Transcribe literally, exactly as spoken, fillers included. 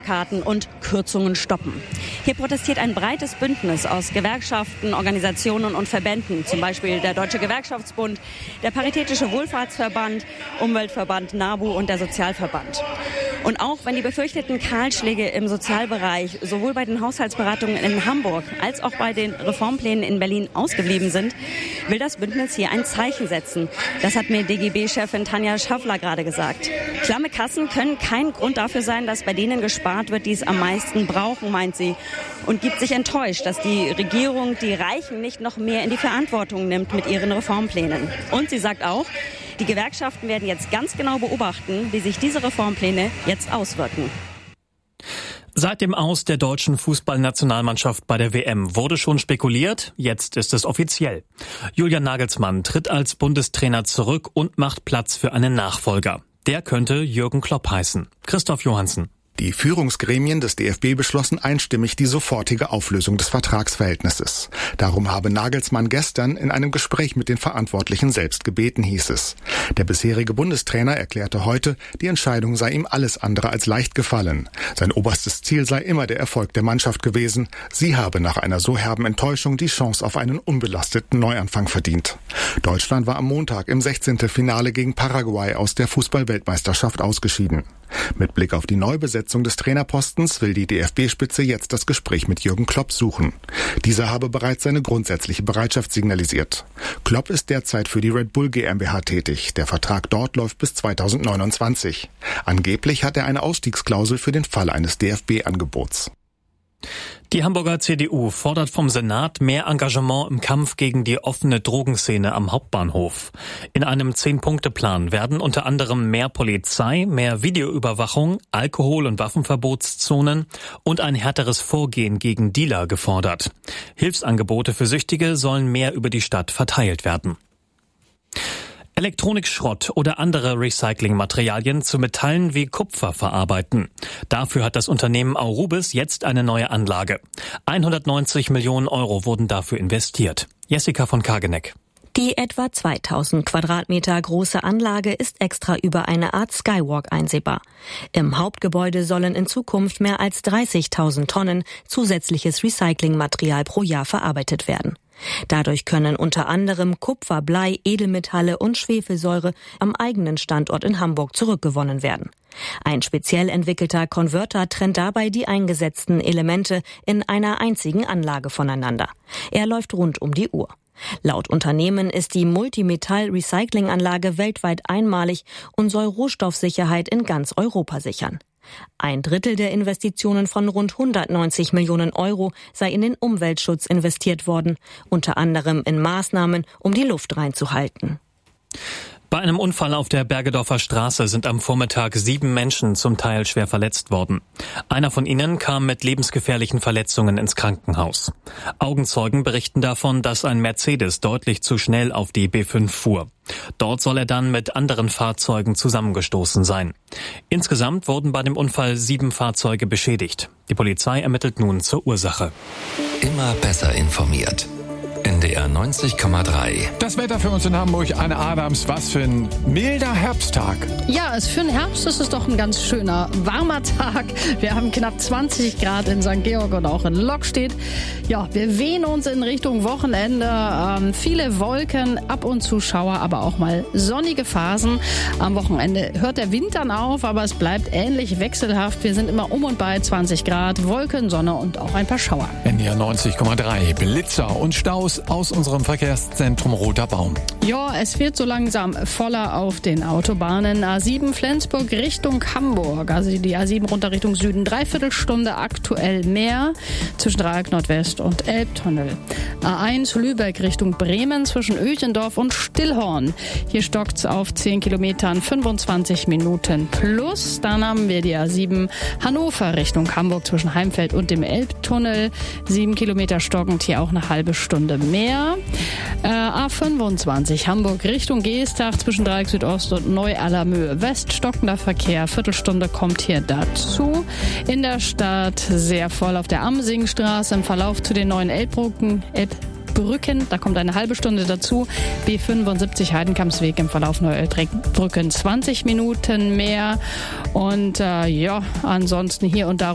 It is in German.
Wahlplakaten und Kürzungen stoppen. Hier protestiert ein breites Bündnis aus Gewerkschaften, Organisationen und Verbänden, zum Beispiel der Deutsche Gewerkschaftsbund, der Paritätische Wohlfahrtsverband, Umweltverband NABU und der Sozialverband. Und auch wenn die befürchteten Kahlschläge im Sozialbereich sowohl bei den Haushaltsberatungen in Hamburg als auch bei den Reformplänen in Berlin ausgeblieben sind, will das Bündnis hier ein Zeichen setzen. Das hat mir D G B-Chefin Tanja Schaffler gerade gesagt. Klamme Kassen können kein Grund dafür sein, dass bei denen gespart wird, die es am meisten brauchen, meint sie. Und gibt sich enttäuscht, dass die Regierung die Reichen nicht noch mehr in die Verantwortung nimmt mit ihren Reformplänen. Und sie sagt auch, die Gewerkschaften werden jetzt ganz genau beobachten, wie sich diese Reformpläne jetzt auswirken. Seit dem Aus der deutschen Fußballnationalmannschaft bei der W M wurde schon spekuliert, jetzt ist es offiziell. Julian Nagelsmann tritt als Bundestrainer zurück und macht Platz für einen Nachfolger. Der könnte Jürgen Klopp heißen. Christoph Johansen. Die Führungsgremien des D F B beschlossen einstimmig die sofortige Auflösung des Vertragsverhältnisses. Darum habe Nagelsmann gestern in einem Gespräch mit den Verantwortlichen selbst gebeten, hieß es. Der bisherige Bundestrainer erklärte heute, die Entscheidung sei ihm alles andere als leicht gefallen. Sein oberstes Ziel sei immer der Erfolg der Mannschaft gewesen. Sie habe nach einer so herben Enttäuschung die Chance auf einen unbelasteten Neuanfang verdient. Deutschland war am Montag im sechzehnten Finale gegen Paraguay aus der Fußball-Weltmeisterschaft ausgeschieden. Mit Blick auf die Neubesetzung des Trainerpostens will die D F B-Spitze jetzt das Gespräch mit Jürgen Klopp suchen. Dieser habe bereits seine grundsätzliche Bereitschaft signalisiert. Klopp ist derzeit für die Red Bull GmbH tätig. Der Vertrag dort läuft bis zweitausendneunundzwanzig. Angeblich hat er eine Ausstiegsklausel für den Fall eines D F B-Angebots. Die Hamburger C D U fordert vom Senat mehr Engagement im Kampf gegen die offene Drogenszene am Hauptbahnhof. In einem Zehn-Punkte-Plan werden unter anderem mehr Polizei, mehr Videoüberwachung, Alkohol- und Waffenverbotszonen und ein härteres Vorgehen gegen Dealer gefordert. Hilfsangebote für Süchtige sollen mehr über die Stadt verteilt werden. Elektronikschrott oder andere Recyclingmaterialien zu Metallen wie Kupfer verarbeiten. Dafür hat das Unternehmen Aurubis jetzt eine neue Anlage. hundertneunzig Millionen Euro wurden dafür investiert. Jessica von Kageneck. Die etwa zweitausend Quadratmeter große Anlage ist extra über eine Art Skywalk einsehbar. Im Hauptgebäude sollen in Zukunft mehr als dreißigtausend Tonnen zusätzliches Recyclingmaterial pro Jahr verarbeitet werden. Dadurch können unter anderem Kupfer, Blei, Edelmetalle und Schwefelsäure am eigenen Standort in Hamburg zurückgewonnen werden. Ein speziell entwickelter Konverter trennt dabei die eingesetzten Elemente in einer einzigen Anlage voneinander. Er läuft rund um die Uhr. Laut Unternehmen ist die Multimetall-Recycling-Anlage weltweit einmalig und soll Rohstoffsicherheit in ganz Europa sichern. Ein Drittel der Investitionen von rund hundertneunzig Millionen Euro sei in den Umweltschutz investiert worden, unter anderem in Maßnahmen, um die Luft reinzuhalten. Bei einem Unfall auf der Bergedorfer Straße sind am Vormittag sieben Menschen zum Teil schwer verletzt worden. Einer von ihnen kam mit lebensgefährlichen Verletzungen ins Krankenhaus. Augenzeugen berichten davon, dass ein Mercedes deutlich zu schnell auf die B fünf fuhr. Dort soll er dann mit anderen Fahrzeugen zusammengestoßen sein. Insgesamt wurden bei dem Unfall sieben Fahrzeuge beschädigt. Die Polizei ermittelt nun zur Ursache. Immer besser informiert. N D R neunzig Komma drei. Das Wetter für uns in Hamburg, Anne Adams, was für ein milder Herbsttag. Ja, es für den Herbst ist es doch ein ganz schöner, warmer Tag. Wir haben knapp zwanzig Grad in Sankt Georg und auch in Lockstedt. Ja, wir wehen uns in Richtung Wochenende. Ähm, viele Wolken, ab und zu Schauer, aber auch mal sonnige Phasen. Am Wochenende hört der Wind dann auf, aber es bleibt ähnlich wechselhaft. Wir sind immer um und bei zwanzig Grad, Wolken, Sonne und auch ein paar Schauer. N D R neunzig Komma drei, Blitzer und Staus aus unserem Verkehrszentrum Roter Baum. Ja, es wird so langsam voller auf den Autobahnen. A sieben Flensburg Richtung Hamburg, also die A sieben runter Richtung Süden. Dreiviertelstunde aktuell mehr zwischen Dreieck Nordwest und Elbtunnel. A eins Lübeck Richtung Bremen zwischen Öchendorf und Stillhorn. Hier stockt's auf zehn Kilometern, fünfundzwanzig Minuten plus. Dann haben wir die A sieben Hannover Richtung Hamburg zwischen Heimfeld und dem Elbtunnel. sieben Kilometer stockend, hier auch eine halbe Stunde mehr. Äh, A fünfundzwanzig Hamburg Richtung Geestach zwischen Dreieck Südost und Neu-Allermöhe West. Stockender Verkehr, Viertelstunde kommt hier dazu. In der Stadt sehr voll auf der Amsingstraße im Verlauf zu den neuen Elbbrücken. Elb Brücken, da kommt eine halbe Stunde dazu. B fünfundsiebzig Heidenkampsweg im Verlauf Neuelbrücken zwanzig Minuten mehr. Und äh, ja, ansonsten hier und da